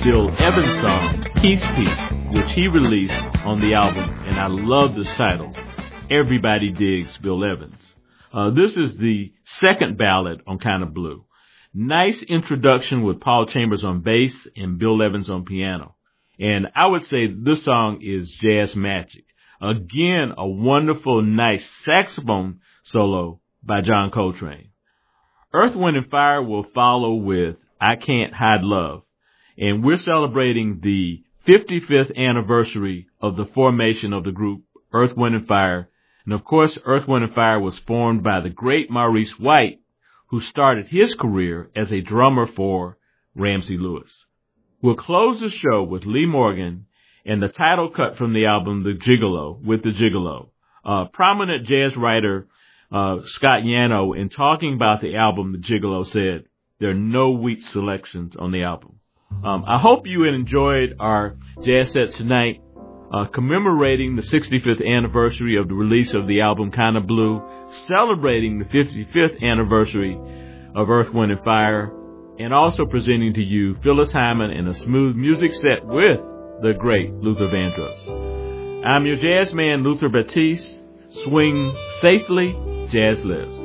Bill Evans' song, Peace Peace, which he released on the album, and I love this title, Everybody Digs Bill Evans. This is the second ballad on Kinda Blue. Nice introduction with Paul Chambers on bass and Bill Evans on piano. And I would say this song is jazz magic. Again, a wonderful, nice saxophone solo by John Coltrane. Earth, Wind & Fire will follow with I Can't Hide Love. And we're celebrating the 55th anniversary of the formation of the group Earth, Wind & Fire. And of course, Earth, Wind & Fire was formed by the great Maurice White, who started his career as a drummer for Ramsey Lewis. We'll close the show with Lee Morgan and the title cut from the album, The Gigolo, with The Gigolo. Prominent jazz writer Scott Yano, in talking about the album, The Gigolo, said, there are no weak selections on the album. I hope you enjoyed our jazz sets tonight, commemorating the 65th anniversary of the release of the album Kinda Blue, celebrating the 55th anniversary of Earth, Wind & Fire, and also presenting to you Phyllis Hyman in a smooth music set with the great Luther Vandross. I'm your jazz man, Luther Batiste. Swing safely, jazz lives.